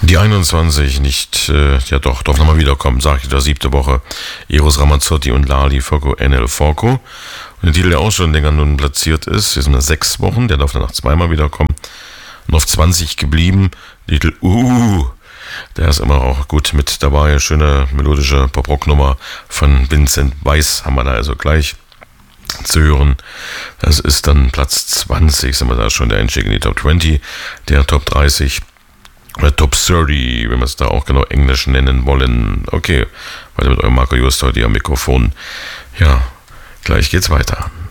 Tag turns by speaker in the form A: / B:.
A: Die 21 nicht, ja doch, darf nochmal wiederkommen, sag ich, der 7. Woche. Eros Ramazzotti und Lali Foco NL Foco. Und der Titel, der auch schon länger nun platziert ist, hier sind das 6 Wochen, der darf danach zweimal wiederkommen. Und auf 20 geblieben, der Titel der ist immer auch gut mit dabei. Schöne melodische Pop-Rock-Nummer von Vincent Weiss haben wir da also gleich zu hören. Das ist dann Platz 20, sind wir da schon, der Einstieg in die Top 20, der Top 30. Oder Top 30, wenn wir es da auch genau Englisch nennen wollen. Okay, weiter mit eurem Marco Just heute am Mikrofon. Ja, gleich geht's weiter.